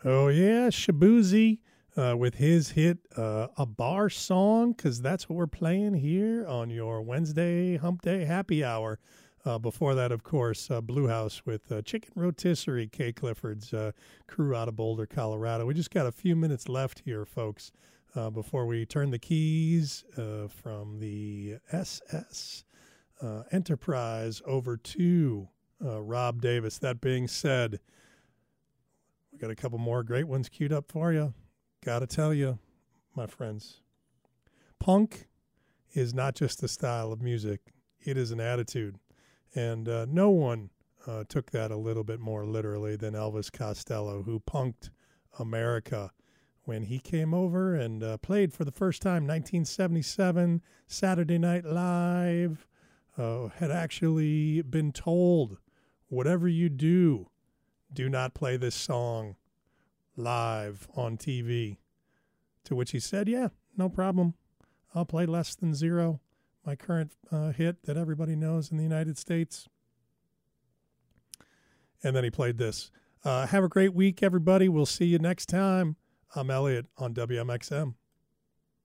Oh, yeah, Shabuzi with his hit A Bar Song, because that's what we're playing here on your Wednesday Hump Day Happy Hour. Before that, of course, Blue House with Chicken Rotisserie, Kay Clifford's crew out of Boulder, Colorado. We just got a few minutes left here, folks, before we turn the keys from the SS Enterprise over to Rob Davis. That being said, we got a couple more great ones queued up for you. Gotta tell you, my friends, punk is not just a style of music, it is an attitude. And no one took that a little bit more literally than Elvis Costello, who punked America when he came over and played for the first time 1977, Saturday Night Live. Had actually been told, whatever you do not play this song live on TV. To which he said, yeah, no problem. I'll play Less Than Zero, my current hit that everybody knows in the United States. And then he played this. Have a great week, everybody. We'll see you next time. I'm Elliot on WMXM.